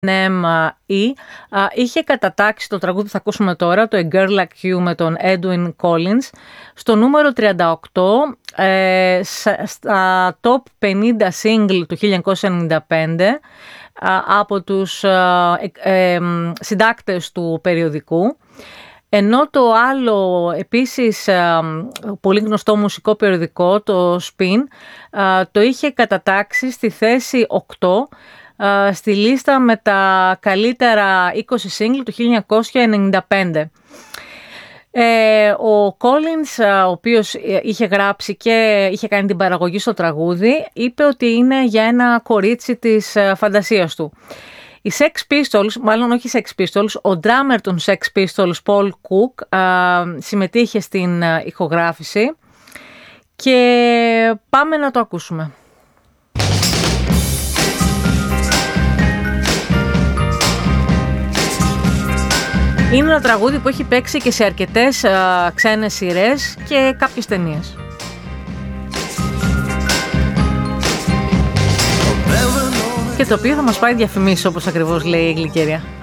NME είχε κατατάξει το τραγούδι που θα ακούσουμε τώρα, το A Girl Like You με τον Edwyn Collins, στο νούμερο 38 στα top 50 single του 1995 από τους συντάκτες του περιοδικού. Ενώ το άλλο επίσης πολύ γνωστό μουσικό περιοδικό, το Spin, το είχε κατατάξει στη θέση 8 στη λίστα με τα καλύτερα 20 single του 1995. Ο Collins, ο οποίος είχε γράψει και είχε κάνει την παραγωγή στο τραγούδι, είπε ότι είναι για ένα κορίτσι της φαντασίας του. Οι Sex Pistols, μάλλον όχι οι Sex Pistols, ο drummer των Sex Pistols, Paul Cook, συμμετείχε στην ηχογράφηση και πάμε να το ακούσουμε. Είναι ένα τραγούδι που έχει παίξει και σε αρκετές ξένες σειρές και κάποιες ταινίες. Και το οποίο θα μας πάει διαφημίσεις, όπως ακριβώς λέει η Γλυκερία.